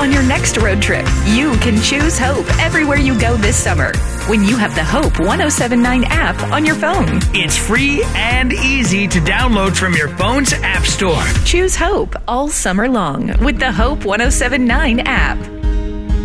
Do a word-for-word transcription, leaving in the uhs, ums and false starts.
on your next road trip. You can choose Hope everywhere you go this summer when you have the Hope ten seventy-nine app on your phone. It's free and easy to download from your phone's app store. Choose Hope all summer long with the Hope ten seventy-nine app.